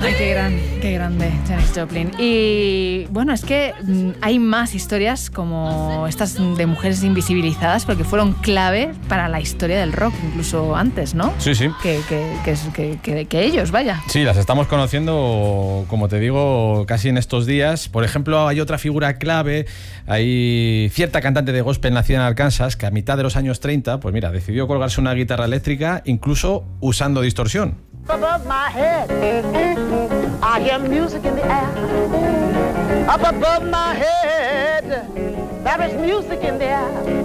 Ay, qué grande, Janis Joplin. Y bueno, es que hay más historias como estas de mujeres invisibilizadas, porque fueron clave para la historia del rock, incluso antes, ¿no? Sí, sí. Que ellos, vaya. Sí, las estamos conociendo, como te digo, casi en estos días. Por ejemplo, hay otra figura clave. Hay cierta cantante de gospel nacida en Arkansas que a mitad de los años 30, pues mira, decidió colgarse una guitarra eléctrica, incluso usando distorsión. Above my head, I hear music in the air. Up above my head, there is music in the air.